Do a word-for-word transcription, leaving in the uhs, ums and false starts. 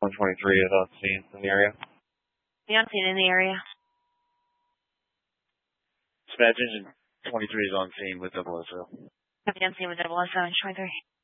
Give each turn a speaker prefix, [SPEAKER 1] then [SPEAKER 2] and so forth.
[SPEAKER 1] one twenty-three is on scene in the area.
[SPEAKER 2] Yeah, I'm seen in the area.
[SPEAKER 1] Dispatch engine twenty-three is on scene with double O.
[SPEAKER 2] I'm scene with double O seven twenty-three.